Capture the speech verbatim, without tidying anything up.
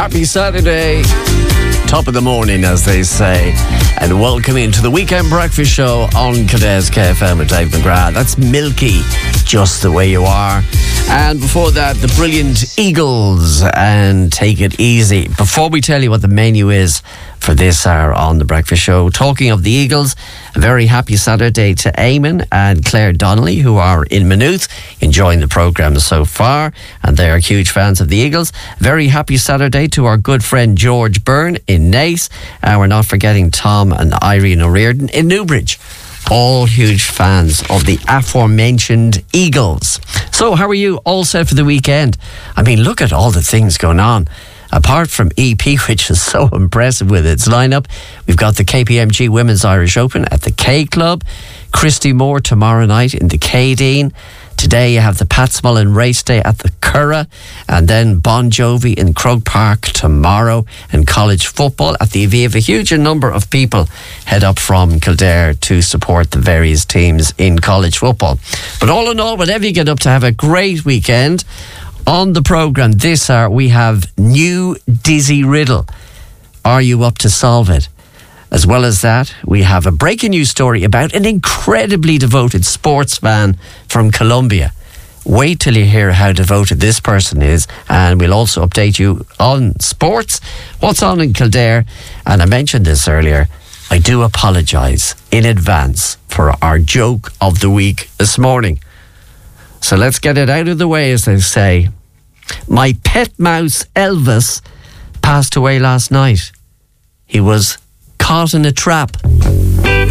Happy Saturday. Top of the morning, as they say. And welcome into the Weekend Breakfast Show on Kildare K F M with Dave McGrath. That's Milky, Just the Way You Are. And before that, the brilliant Eagles and Take It Easy. Before we tell you what the menu is for this hour on the Breakfast Show, talking of the Eagles, a very happy Saturday to Eamon and Claire Donnelly, who are in Maynooth, enjoying the programme so far, and they are huge fans of the Eagles. Very happy Saturday to our good friend George Byrne in Naas, and we're not forgetting Tom and Irene O'Riordan in Newbridge. All huge fans of the aforementioned Eagles. So how are you? All set for the weekend? I mean, look at all the things going on. Apart from E P, which is so impressive with its lineup, we've got the K P M G Women's Irish Open at the K Club, Christy Moore tomorrow night in the K Dean. Today you have the Pat Smullen Race Day at the Curragh, and then Bon Jovi in Croke Park tomorrow, and college football at the Aviva. A huge number of people head up from Kildare to support the various teams in college football. But all in all, whatever you get up to, have a great weekend. On the programme this hour, we have new Dizzy Riddle. Are you up to solve it? As well as that, we have a breaking news story about an incredibly devoted sports fan from Colombia. Wait till you hear how devoted this person is, and we'll also update you on sports, what's on in Kildare. And I mentioned this earlier, I do apologise in advance for our joke of the week this morning. So let's get it out of the way, as they say. My pet mouse Elvis passed away last night. He was caught in a trap.